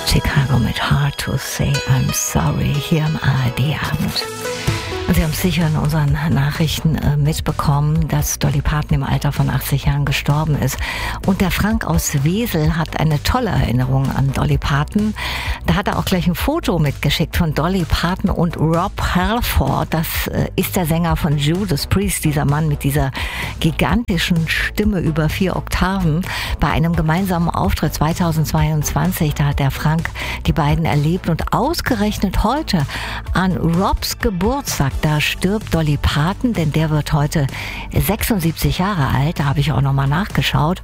Chicago mit Hard to Say I'm Sorry hier im ARD-Abend. Und Sie haben es sicher in unseren Nachrichten mitbekommen, dass Dolly Parton im Alter von 80 Jahren gestorben ist. Und der Frank aus Wesel hat eine tolle Erinnerung an Dolly Parton. Da hat er auch gleich ein Foto mitgeschickt von Dolly Parton und Rob Halford. Das ist der Sänger von Judas Priest, dieser Mann mit dieser gigantischen Stimme über 4 Oktaven. Bei einem gemeinsamen Auftritt 2022, da hat der Frank die beiden erlebt. Und ausgerechnet heute an Robs Geburtstag, da stirbt Dolly Parton, denn der wird heute 76 Jahre alt. Da habe ich auch nochmal nachgeschaut.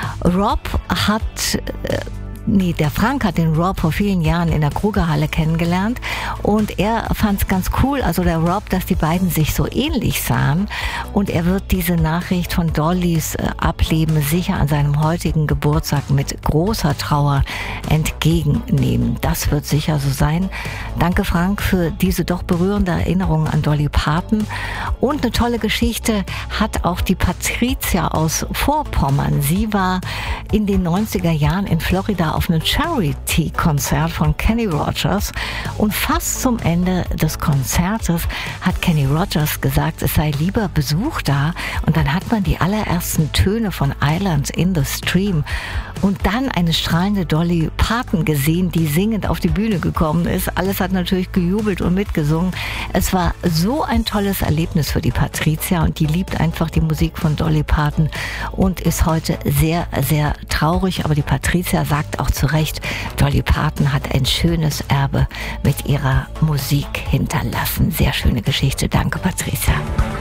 Der Frank hat den Rob vor vielen Jahren in der Krugerhalle kennengelernt und er fand es ganz cool, also der Rob, dass die beiden sich so ähnlich sahen, und er wird diese Nachricht von Dollys Ableben sicher an seinem heutigen Geburtstag mit großer Trauer entgegennehmen. Das wird sicher so sein. Danke, Frank, für diese doch berührende Erinnerung an Dolly Parton. Und eine tolle Geschichte hat auch die Patricia aus Vorpommern. Sie war in den 90er Jahren in Florida auf einem Charity-Konzert von Kenny Rogers, und fast zum Ende des Konzertes hat Kenny Rogers gesagt, es sei lieber Besuch da, und dann hat man die allerersten Töne von Islands in the Stream und dann eine strahlende Dolly Parton gesehen, die singend auf die Bühne gekommen ist. Alles hat natürlich gejubelt und mitgesungen. Es war so ein tolles Erlebnis für die Patricia, und die liebt einfach die Musik von Dolly Parton und ist heute sehr, sehr traurig. Aber die Patricia sagt auch zu Recht, Dolly Parton hat ein schönes Erbe mit ihrer Musik hinterlassen. Sehr schöne Geschichte. Danke, Patricia.